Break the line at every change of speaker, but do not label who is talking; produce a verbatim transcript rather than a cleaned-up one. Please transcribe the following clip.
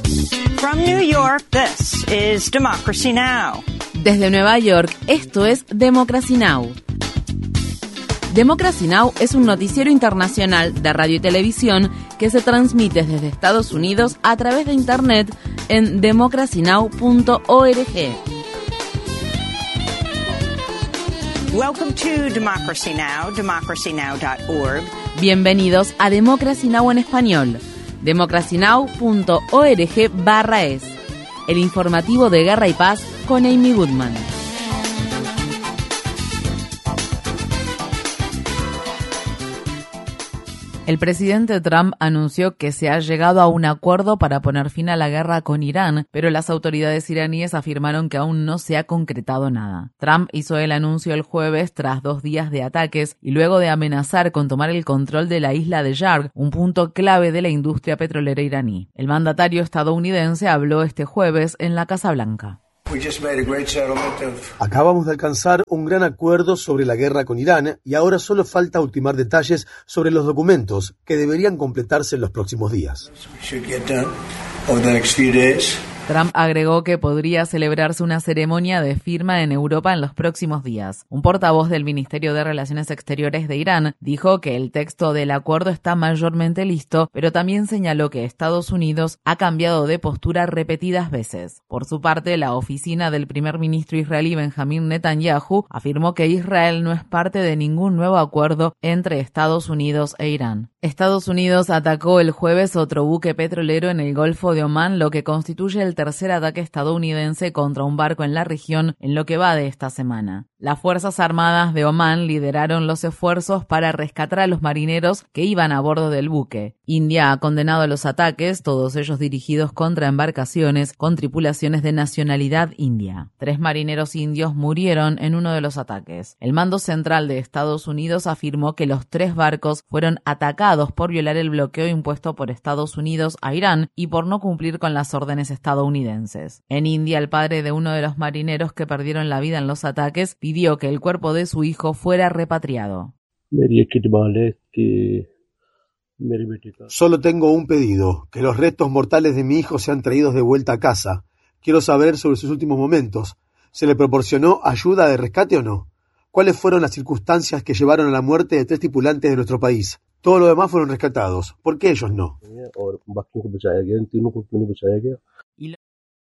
From New York, this is Democracy Now!
Desde Nueva York, esto es Democracy Now! Democracy Now! Es un noticiero internacional de radio y televisión que se transmite desde Estados Unidos a través de Internet en democracy now punto org.
Welcome to Democracy Now!, democracy now dot org.
Bienvenidos a Democracy Now! En español, democracy now punto org barra es, el informativo de Guerra y Paz con Amy Goodman. El presidente Trump anunció que se ha llegado a un acuerdo para poner fin a la guerra con Irán, pero las autoridades iraníes afirmaron que aún no se ha concretado nada. Trump hizo el anuncio el jueves tras dos días de ataques y luego de amenazar con tomar el control de la isla de Yarg, un punto clave de la industria petrolera iraní. El mandatario estadounidense habló este jueves en la Casa Blanca.
Acabamos de alcanzar un gran acuerdo sobre la guerra con Irán y ahora solo falta ultimar detalles sobre los documentos que deberían completarse en los próximos días.
Trump agregó que podría celebrarse una ceremonia de firma en Europa en los próximos días. Un portavoz del Ministerio de Relaciones Exteriores de Irán dijo que el texto del acuerdo está mayormente listo, pero también señaló que Estados Unidos ha cambiado de postura repetidas veces. Por su parte, la oficina del primer ministro israelí Benjamin Netanyahu afirmó que Israel no es parte de ningún nuevo acuerdo entre Estados Unidos e Irán. Estados Unidos atacó el jueves otro buque petrolero en el Golfo de Omán, lo que constituye el tercer ataque estadounidense contra un barco en la región en lo que va de esta semana. Las Fuerzas Armadas de Omán lideraron los esfuerzos para rescatar a los marineros que iban a bordo del buque. India ha condenado los ataques, todos ellos dirigidos contra embarcaciones con tripulaciones de nacionalidad india. Tres marineros indios murieron en uno de los ataques. El mando central de Estados Unidos afirmó que los tres barcos fueron atacados por violar el bloqueo impuesto por Estados Unidos a Irán y por no cumplir con las órdenes estadounidenses. En India, el padre de uno de los marineros que perdieron la vida en los ataques pidió que el cuerpo de su hijo fuera repatriado.
Solo tengo un pedido, que los restos mortales de mi hijo sean traídos de vuelta a casa. Quiero saber sobre sus últimos momentos. ¿Se le proporcionó ayuda de rescate o no? ¿Cuáles fueron las circunstancias que llevaron a la muerte de tres tripulantes de nuestro país? Todos los demás fueron rescatados. ¿Por qué ellos no?